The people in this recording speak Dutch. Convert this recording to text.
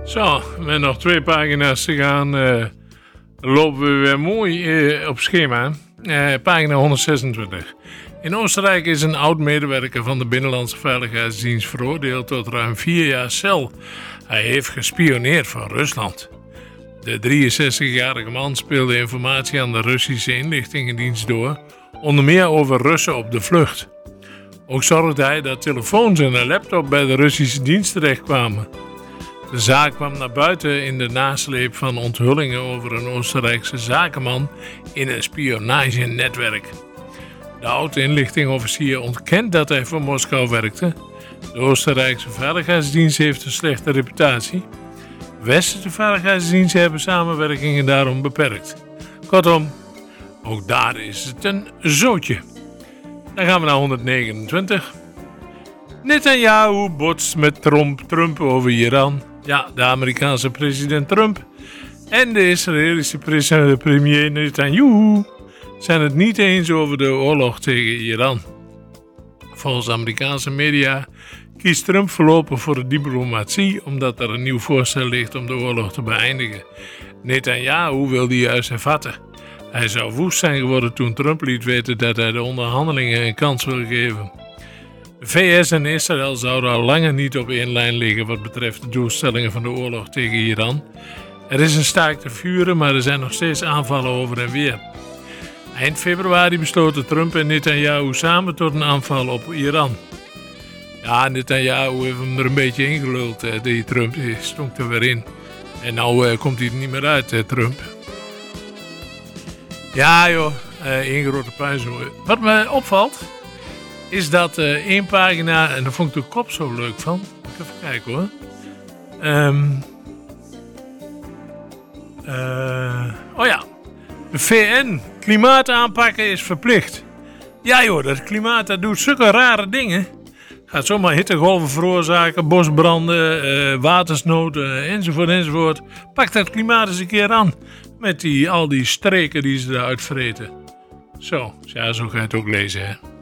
Zo, met nog 2 pagina's te gaan lopen we weer mooi op schema. Pagina 126. In Oostenrijk is een oud-medewerker van de Binnenlandse Veiligheidsdienst veroordeeld tot ruim 4 jaar cel. Hij heeft gespioneerd voor Rusland. De 63-jarige man speelde informatie aan de Russische inlichtingendienst door, onder meer over Russen op de vlucht. Ook zorgde hij dat telefoons en een laptop bij de Russische dienst terechtkwamen. De zaak kwam naar buiten in de nasleep van onthullingen over een Oostenrijkse zakenman in een spionagenetwerk. De oud-inlichtingofficier ontkent dat hij voor Moskou werkte. De Oostenrijkse veiligheidsdienst heeft een slechte reputatie. Westerse veiligheidsdiensten hebben samenwerkingen daarom beperkt. Kortom, ook daar is het een zootje. Dan gaan we naar 129. Netanyahu botst met Trump over Iran. Ja, de Amerikaanse president Trump en de Israëlische premier Netanyahu zijn het niet eens over de oorlog tegen Iran. Volgens Amerikaanse media kiest Trump voorlopig voor de diplomatie omdat er een nieuw voorstel ligt om de oorlog te beëindigen. Netanyahu wil die juist hervatten. Hij zou woest zijn geworden toen Trump liet weten dat hij de onderhandelingen een kans wil geven. De VS en Israël zouden al langer niet op één lijn liggen wat betreft de doelstellingen van de oorlog tegen Iran. Er is een staakt te vuren, maar er zijn nog steeds aanvallen over en weer. Eind februari besloten Trump en Netanyahu samen tot een aanval op Iran. Ja, Netanyahu heeft hem er een beetje ingeluld. Die Trump stonk er weer in. En nou komt hij er niet meer uit, Trump. Ja joh, één grote puinzooi. Wat me opvalt is dat 1 pagina, en daar vond ik de kop zo leuk van. Even kijken hoor. Oh ja, de VN, klimaat aanpakken is verplicht. Ja joh, dat klimaat dat doet zulke rare dingen. Gaat zomaar hittegolven veroorzaken, bosbranden, watersnood enzovoort. Pak dat klimaat eens een keer aan. Met al die streken die ze eruit vreten. Zo, ja, zo ga je het ook lezen hè.